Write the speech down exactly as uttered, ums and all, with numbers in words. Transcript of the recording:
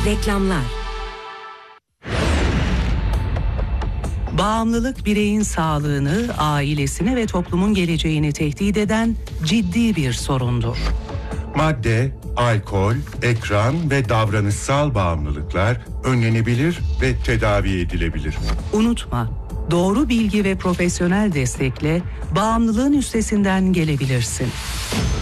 Reklamlar. Bağımlılık bireyin sağlığını, ailesini ve toplumun geleceğini tehdit eden ciddi bir sorundur. Madde, alkol, ekran ve davranışsal bağımlılıklar önlenebilir ve tedavi edilebilir. Unutma, doğru bilgi ve profesyonel destekle bağımlılığın üstesinden gelebilirsin.